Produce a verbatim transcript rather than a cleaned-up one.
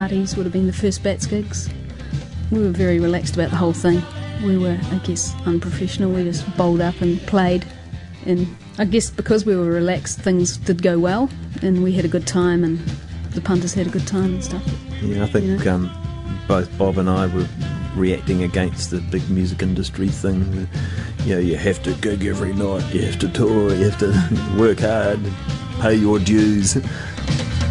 parties would have been the first Bats gigs. We were very relaxed about the whole thing. We were, I guess, unprofessional. We just bowled up and played. And I guess because we were relaxed, things did go well, and we had a good time, and the punters had a good time and stuff. Yeah, I think You know? um, both Bob and I were reacting against the big music industry thing. You know, you have to gig every night, you have to tour, you have to work hard, pay your dues.